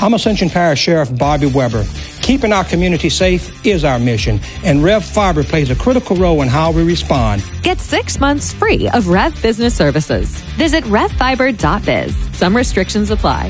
I'm Ascension Parish Sheriff Bobby Weber. Keeping our community safe is our mission, and Rev Fiber plays a critical role in how we respond. Get 6 months free of Rev Business Services. Visit revfiber.biz. Some restrictions apply.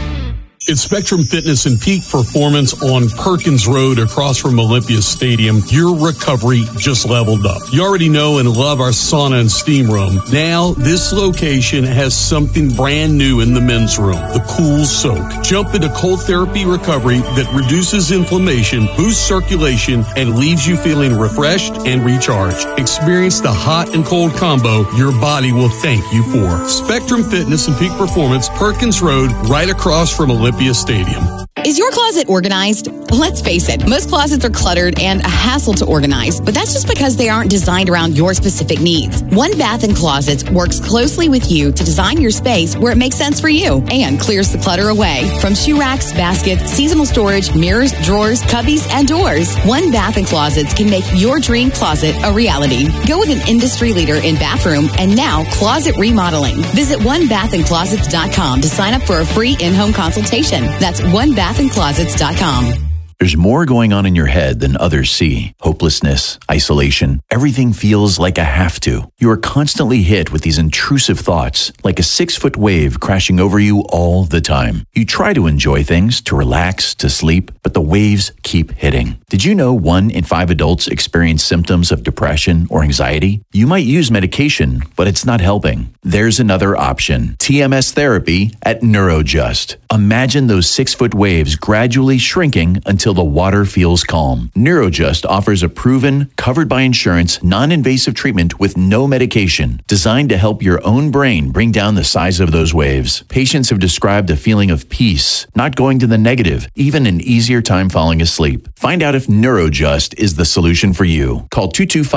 It's Spectrum Fitness and Peak Performance on Perkins Road across from Olympia Stadium. Your recovery just leveled up. You already know and love our sauna and steam room. Now, this location has something brand new in the men's room, the Cool Soak. Jump into cold therapy recovery that reduces inflammation, boosts circulation, and leaves you feeling refreshed and recharged. Experience the hot and cold combo your body will thank you for. Spectrum Fitness and Peak Performance, Perkins Road, right across from Olympia Stadium. Is your closet organized? Let's face it, most closets are cluttered and a hassle to organize, but that's just because they aren't designed around your specific needs. One Bath & Closets works closely with you to design your space where it makes sense for you and clears the clutter away. From shoe racks, baskets, seasonal storage, mirrors, drawers, cubbies, and doors, One Bath & Closets can make your dream closet a reality. Go with an industry leader in bathroom and now closet remodeling. Visit onebathandclosets.com to sign up for a free in-home consultation. That's onebathandclosets.com. There's more going on in your head than others see. Hopelessness, isolation, everything feels like a have to. You are constantly hit with these intrusive thoughts, like a 6-foot wave crashing over you all the time. You try to enjoy things, to relax, to sleep, but the waves keep hitting. Did you know 1 in 5 adults experience symptoms of depression or anxiety? You might use medication, but it's not helping. There's another option, TMS therapy at Neurojust. Imagine those 6-foot waves gradually shrinking until the water feels calm. Neurojust offers a proven, covered by insurance, non-invasive treatment with no medication, designed to help your own brain bring down the size of those waves. Patients have described a feeling of peace, not going to the negative, even an easier time falling asleep. Find out if Neurojust is the solution for you. Call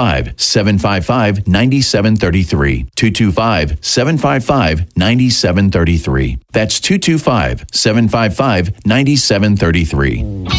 225-755-9733. 225-755-9733. That's 225-755-9733.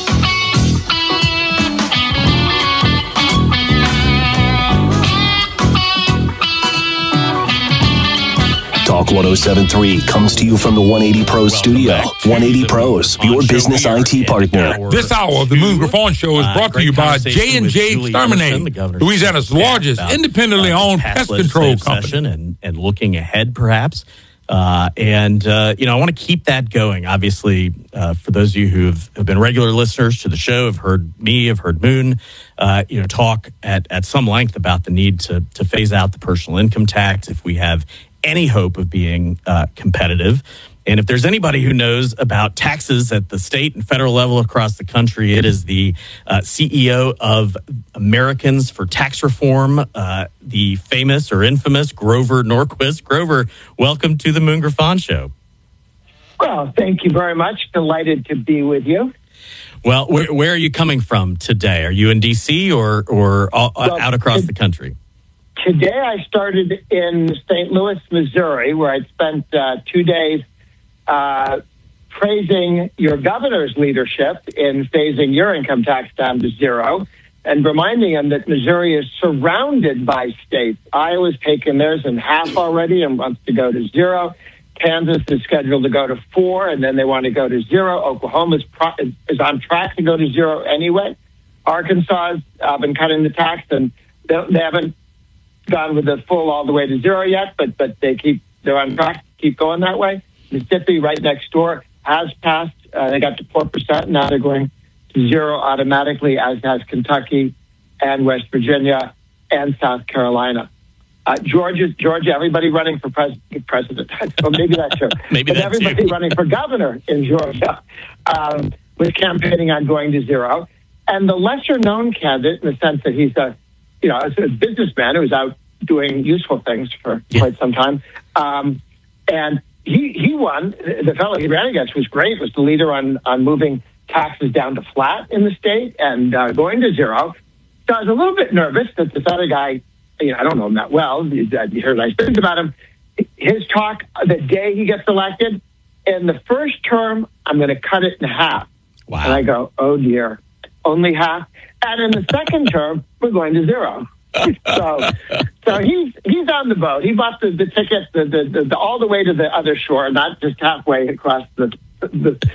Talk 1073 comes to you from the 180 Pros studio. 180 Pros, your business IT partner. This hour of the Moon Griffon Show is brought to you by J&J Exterminate, Louisiana's largest independently owned pest control company. And looking ahead, perhaps. I want to keep that going. Obviously, for those of you who have been regular listeners to the show, have heard me, have heard Moon, talk at some length about the need to phase out the personal income tax if we have any hope of being competitive. And if there's anybody who knows about taxes at the state and federal level across the country, it is the CEO of Americans for Tax Reform, the famous or infamous Grover Norquist. Grover, welcome to the Moon Griffon Show. Well, thank you very much. Delighted to be with you. Well, where are you coming from today? Are you in D.C. or out across the country? Today I started in St. Louis, Missouri, where I spent 2 days praising your governor's leadership in phasing your income tax down to zero and reminding him that Missouri is surrounded by states. Iowa's taken theirs in half already and wants to go to zero. Kansas is scheduled to go to 4, and then they want to go to zero. Oklahoma is on track to go to zero anyway. Arkansas has been cutting the tax, and they haven't gone with the full all the way to zero yet, but they're on track to keep going that way. Mississippi, right next door, has passed. They got to 4%. Now they're going to zero automatically, as has Kentucky and West Virginia and South Carolina. Georgia, everybody running for president. Well, maybe that's true. But everybody running for governor in Georgia was campaigning on going to zero. And the lesser-known candidate, in the sense that he's a businessman who was out doing useful things for quite some time, and he won. The fellow he ran against was great. Was the leader on moving taxes down to flat in the state and going to zero. So I was a little bit nervous that this other guy, I don't know him that well. You heard nice things about him. His talk the day he gets elected, in the first term, I'm going to cut it in half. Wow. And I go, oh dear, only half. And in the second term, we're going to zero. So he's on the boat. He bought the ticket the all the way to the other shore, not just halfway across the